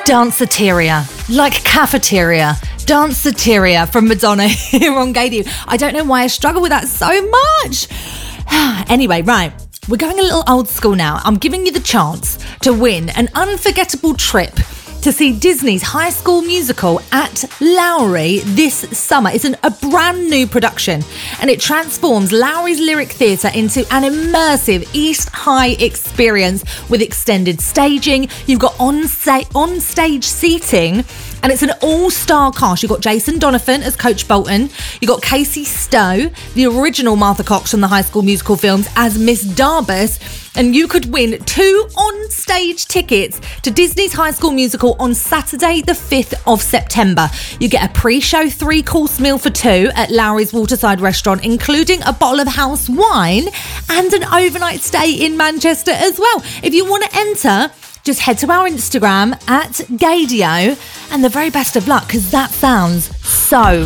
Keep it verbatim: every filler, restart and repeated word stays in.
Danceteria, like cafeteria. Danceteria from Madonna here on Gaydio. I don't know why I struggle with that so much. Anyway, right, we're going a little old school now. I'm giving you the chance to win an unforgettable trip to see Disney's High School Musical at Lowry this summer. It's an, a brand new production, and it transforms Lowry's Lyric Theatre into an immersive East High experience with extended staging. You've got on, sa- on stage seating, and it's an all-star cast. You've got Jason Donovan as Coach Bolton. You've got Casey Stowe, the original Martha Cox from the High School Musical films, as Miss Darbus. And you could win two on-stage tickets to Disney's High School Musical on Saturday, the fifth of September. You get a pre-show three-course meal for two at Lowry's Waterside Restaurant, including a bottle of house wine and an overnight stay in Manchester as well. If you want to enter, just head to our Instagram at Gaydio, and the very best of luck, because that sounds so